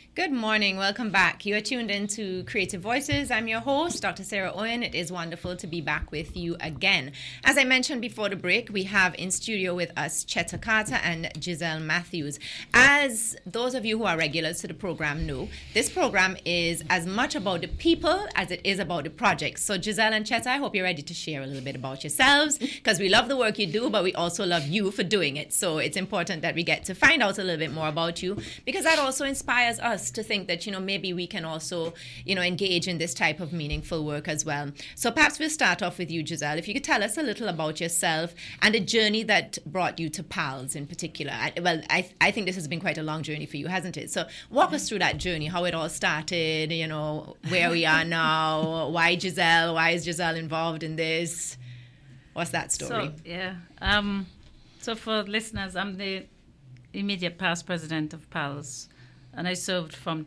Good morning. Welcome back. You are tuned into Creative Voices. I'm your host, Dr. Sarah Owen. It is wonderful to be back with you again. As I mentioned before the break, we have in studio with us Cheta Carter and Giselle Matthews. As those of you who are regulars to the program know, this program is as much about the people as it is about the projects. So Giselle and Cheta, I hope you're ready to share a little bit about yourselves, because we love the work you do, but we also love you for doing it. So it's important that we get to find out a little bit more about you, because that also inspires us to think that, maybe we can also, engage in this type of meaningful work as well. So perhaps we'll start off with you, Giselle. If you could tell us a little about yourself and the journey that brought you to PALS in particular. I think this has been quite a long journey for you, hasn't it? So walk us through that journey, how it all started, where we are now, why Giselle, why is Giselle involved in this? What's that story? So for listeners, I'm the immediate past president of PALS, and I served from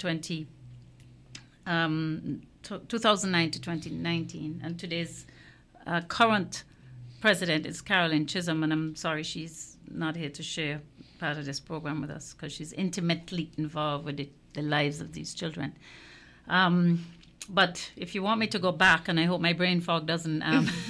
2009 to 2019. And today's current president is Carolyn Chisholm, and I'm sorry she's not here to share part of this program with us because she's intimately involved with the lives of these children. But if you want me to go back, and I hope my brain fog doesn't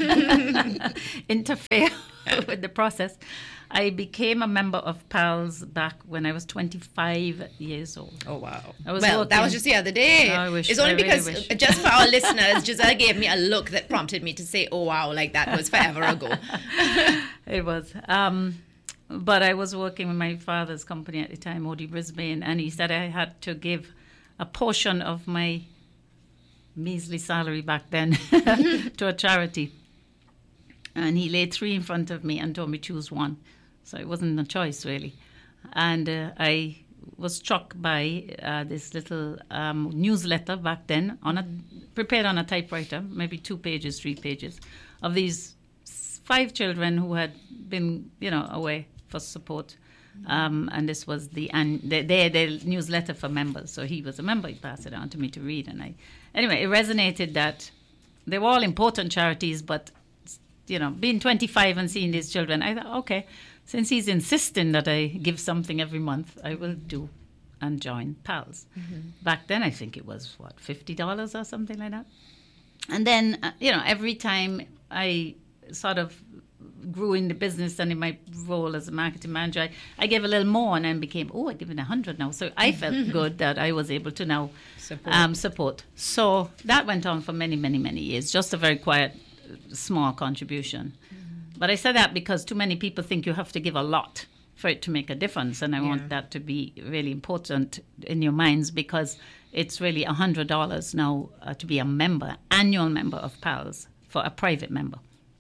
interfere with the process, I became a member of PALS back when I was 25 years old. Oh, wow. That was just the other day. I wish. It's only because, just for our listeners, Giselle gave me a look that prompted me to say, oh, wow, like that was forever ago. It was. But I was working with my father's company at the time, Odi Brisbane, and he said I had to give a portion of my measly salary back then to a charity. And he laid 3 in front of me and told me choose one. So it wasn't a choice, really. And I was struck by this little newsletter back then, prepared on a typewriter, maybe 2 pages, 3 pages, of these 5 children who had been, away for support. And this was the newsletter for members. So he was a member. He passed it on to me to read. And anyway, it resonated that they were all important charities, but being 25 and seeing these children, I thought, okay, since he's insisting that I give something every month, I will do and join PALS. Mm-hmm. Back then, I think it was, $50 or something like that. And then, every time I sort of grew in the business and in my role as a marketing manager, I gave a little more and then became, I give it 100 now. So I felt good that I was able to now support. So that went on for many, many, many years, just a very quiet, small contribution. But I said that because too many people think you have to give a lot for it to make a difference, and I want that to be really important in your minds, because it's really $100 now to be a member, annual member of PALS for a private member.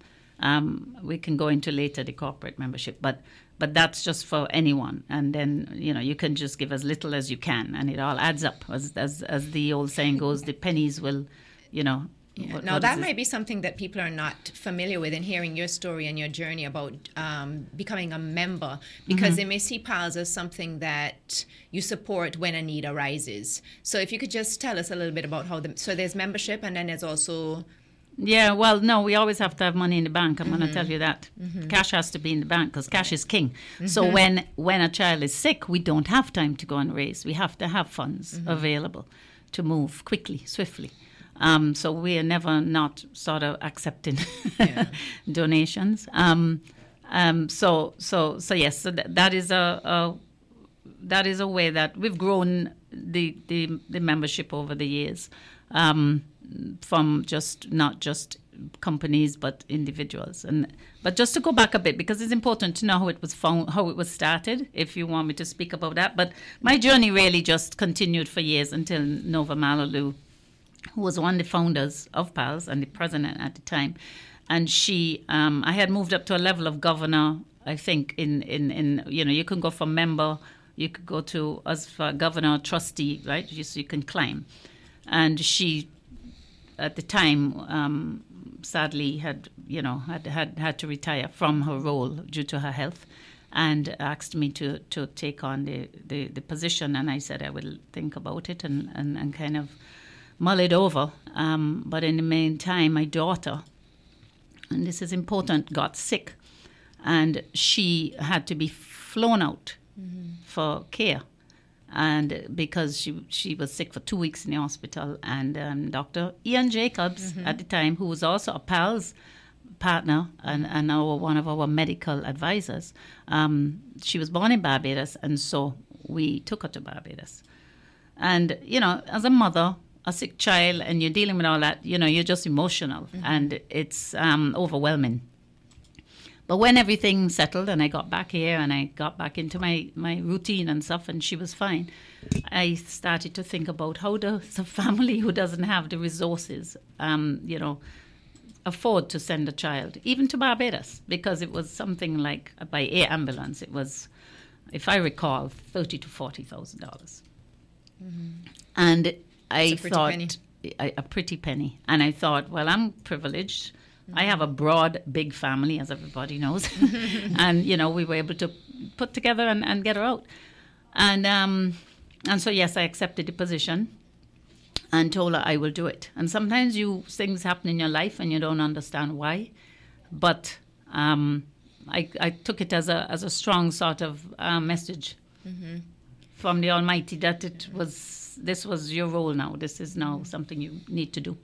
We can go into later the corporate membership, but that's just for anyone. And then you can just give as little as you can, and it all adds up. As the old saying goes, the pennies will, Now, that might be something that people are not familiar with in hearing your story and your journey about becoming a member, because they may see PALS as something that you support when a need arises. So if you could just tell us a little bit about so there's membership, and then there's also... Yeah, well, no, we always have to have money in the bank. I'm going to tell you that. Cash has to be in the bank because cash is king. So when a child is sick, we don't have time to go and raise. We have to have funds available to move quickly, swiftly. So we are never not sort of accepting donations. So yes, so that is a way that we've grown the membership over the years, from not just companies but individuals. But just to go back a bit, because it's important to know how it was how it was started, if you want me to speak about that. But my journey really just continued for years until Nova Malalu, who was one of the founders of PALS and the president at the time. And she, I had moved up to a level of governor, I think, in you can go from member, you could go to as for governor, trustee, right? So you can climb. And she, at the time, sadly had to retire from her role due to her health, and asked me to take on the position. And I said I will think about it and kind of mull it over. But in the meantime, my daughter, and this is important, got sick, and she had to be flown out for care. And because she was sick for 2 weeks in the hospital, and Dr. Ian Jacobs at the time, who was also a PALS partner and one of our medical advisors, she was born in Barbados, and so we took her to Barbados. And, as a mother, a sick child, and you're dealing with all that, you're just emotional, and it's overwhelming. But when everything settled and I got back here and I got back into my routine and stuff, and she was fine, I started to think about how does a family who doesn't have the resources, afford to send a child, even to Barbados, because it was something like, by air ambulance, it was, if I recall, $30,000 to $40,000. And I thought, a pretty penny. And I thought, well, I'm privileged. I have a broad, big family, as everybody knows. And, we were able to put together and get her out. And so, yes, I accepted the position and told her I will do it. And sometimes things happen in your life and you don't understand why. But I took it as a strong sort of message from the Almighty that this was your role now. This is now something you need to do.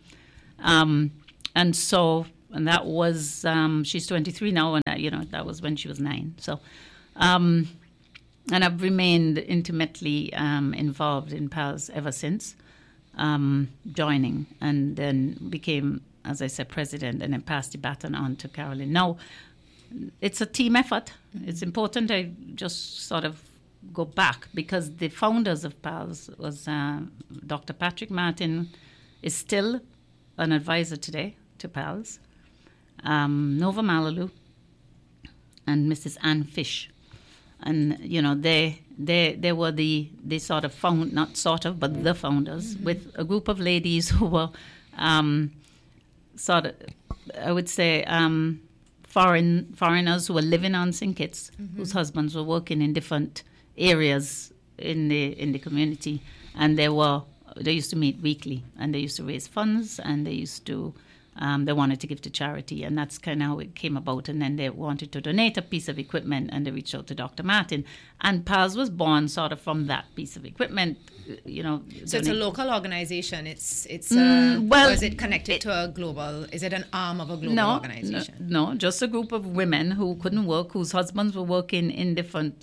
And that was, she's 23 now, and that was when she was 9. So, and I've remained intimately involved in PALS ever since joining, and then became, as I said, president, and then passed the baton on to Carolyn. Now, it's a team effort. It's important I just sort of go back, because the founders of PALS was Dr. Patrick Martin is still an advisor today to PALS. Nova Malalu and Mrs. Ann Fish, and they were the sort of but the founders, with a group of ladies who were sort of, I would say, foreigners who were living on St. Kitts, whose husbands were working in different areas in the community, and they used to meet weekly, and they used to raise funds, and they used to they wanted to give to charity, and that's kind of how it came about. And then they wanted to donate a piece of equipment, and they reached out to Dr. Martin, and PALS was born sort of from that piece of equipment. So it's a local organization. It's or is it connected to a global? Is it an arm of a global organization? No, just a group of women who couldn't work, whose husbands were working in different,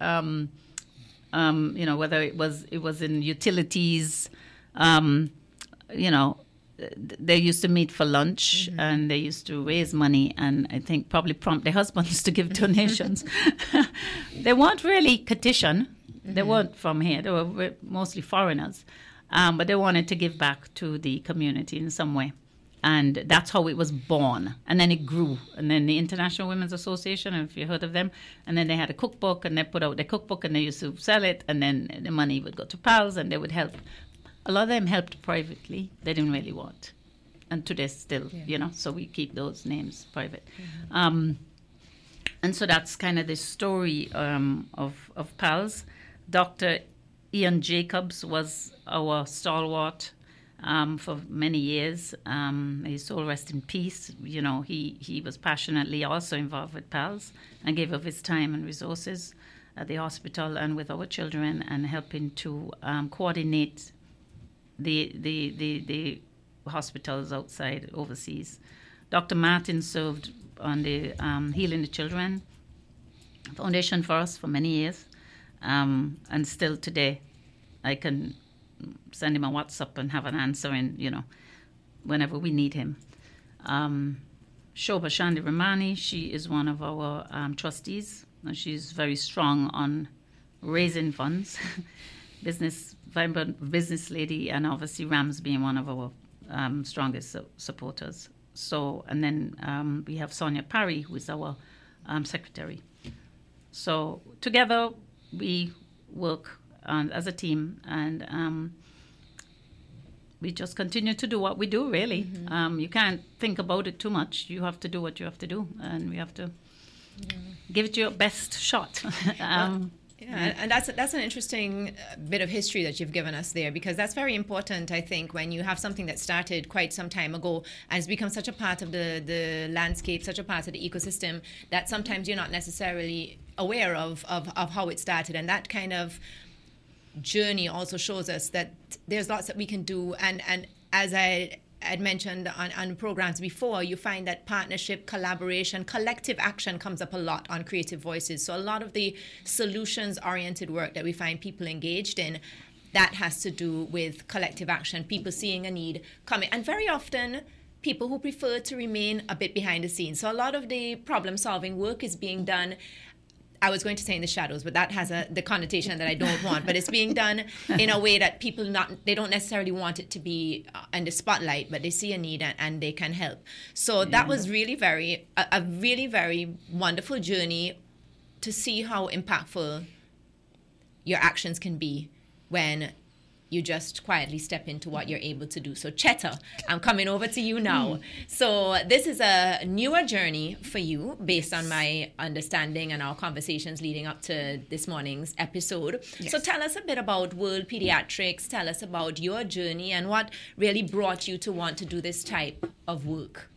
whether it was in utilities, they used to meet for lunch, and they used to raise money, and I think probably prompt their husbands to give donations. They weren't really Kittitian. They weren't from here. They were mostly foreigners. But they wanted to give back to the community in some way. And that's how it was born. And then it grew. And then the International Women's Association, if you heard of them, and then they had a cookbook, and they put out their cookbook, and they used to sell it, and then the money would go to PALS, and they would help. A lot of them helped privately. They didn't really want. And today still, so we keep those names private. And so that's kind of the story of PALS. Dr. Ian Jacobs was our stalwart for many years. His soul rest in peace. He was passionately also involved with PALS and gave of his time and resources at the hospital and with our children, and helping to coordinate the hospitals outside, overseas. Dr. Martin served on the Healing the Children Foundation for us for many years, and still today I can send him a WhatsApp and have an answer whenever we need him. Shobha Shandi Ramani, she is one of our trustees, and she's very strong on raising funds. Vibrant business lady, and obviously Rams being one of our strongest supporters. So, and then we have Sonia Parry, who is our secretary. So together we work as a team, and we just continue to do what we do, really. You can't think about it too much. You have to do what you have to do, and we have to give it your best shot. And that's an interesting bit of history that you've given us there, because that's very important, I think, when you have something that started quite some time ago and has become such a part of the landscape, such a part of the ecosystem, that sometimes you're not necessarily aware of how it started. And that kind of journey also shows us that there's lots that we can do. And as I had mentioned on programs before, you find that partnership, collaboration, collective action comes up a lot on Creative Voices. So a lot of the solutions-oriented work that we find people engaged in, that has to do with collective action, people seeing a need coming. And very often, people who prefer to remain a bit behind the scenes. So a lot of the problem-solving work is being done, I was going to say in the shadows, but that has the connotation that I don't want. But it's being done in a way that people they don't necessarily want it to be in the spotlight, but they see a need and they can help. So that was really a really very wonderful journey to see how impactful your actions can be when you just quietly step into what you're able to do. So Cheta, I'm coming over to you now. So this is a newer journey for you based on my understanding and our conversations leading up to this morning's episode. Yes. So tell us a bit about World Pediatrics. Tell us about your journey and what really brought you to want to do this type of work.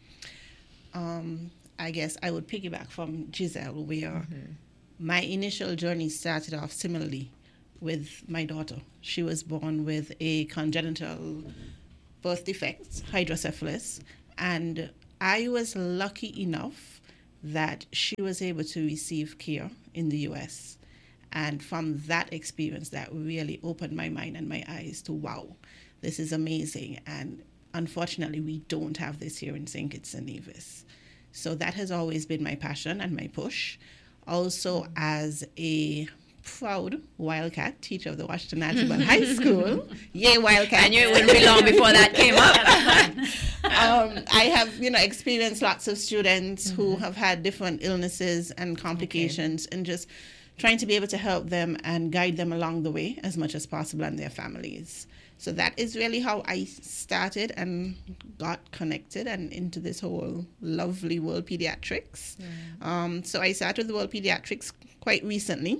I guess I would piggyback from Giselle, where my initial journey started off similarly with my daughter. She was born with a congenital birth defect, hydrocephalus, and I was lucky enough that she was able to receive care in the US. And from that experience, that really opened my mind and my eyes to, wow, this is amazing. And unfortunately, we don't have this here in St. Kitts and Nevis. So that has always been my passion and my push. Also, as a proud Wildcat, teacher of the Washington National High School. Yay, Wildcat. I knew it wouldn't be long before that came up. I have, experienced lots of students who have had different illnesses and complications, and just trying to be able to help them and guide them along the way as much as possible and their families. So that is really how I started and got connected and into this whole lovely World Pediatrics. So I started with World Pediatrics quite recently.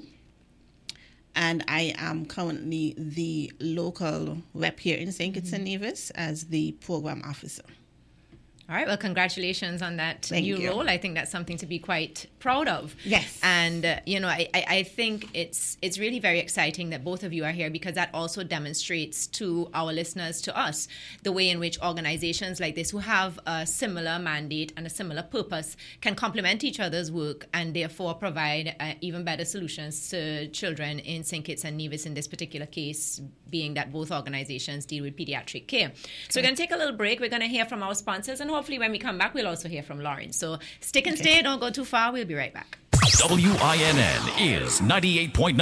And I am currently the local rep here in St. Kitts and Nevis as the program officer. All right. Well, congratulations on that new role. I think that's something to be quite proud of. Yes. And, I think it's really very exciting that both of you are here, because that also demonstrates to our listeners, to us, the way in which organizations like this who have a similar mandate and a similar purpose can complement each other's work and therefore provide even better solutions to children in St. Kitts and Nevis, in this particular case, being that both organizations deal with pediatric care. So we're going to take a little break. We're going to hear from our sponsors, and hopefully when we come back, we'll also hear from Lauren. So stick and stay. Don't go too far. We'll be right back. WINN is 98.9.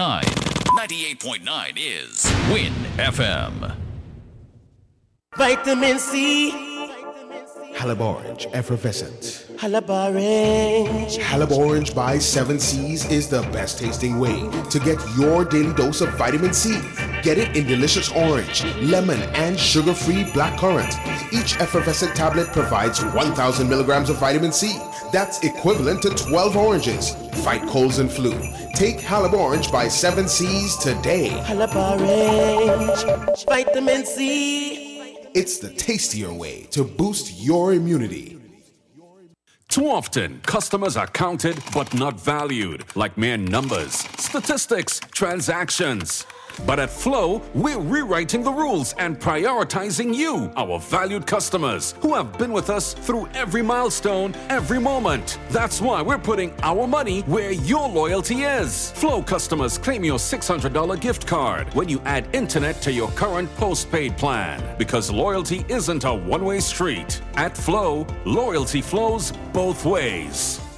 98.9 is Win FM. Vitamin C. Halib Orange Effervescent. Halib Orange. Halib Orange by 7 Seas is the best tasting way to get your daily dose of vitamin C. Get it in delicious orange, lemon, and sugar-free blackcurrant. Each effervescent tablet provides 1,000 milligrams of vitamin C. That's equivalent to 12 oranges. Fight colds and flu. Take Halib Orange by 7 Seas today. Halib Orange. Vitamin C. It's the tastier way to boost your immunity. Too often, customers are counted but not valued, like mere numbers, statistics, transactions. But at Flow, we're rewriting the rules and prioritizing you, our valued customers, who have been with us through every milestone, every moment. That's why we're putting our money where your loyalty is. Flow customers claim your $600 gift card when you add internet to your current postpaid plan. Because loyalty isn't a one-way street. At Flow, loyalty flows both ways.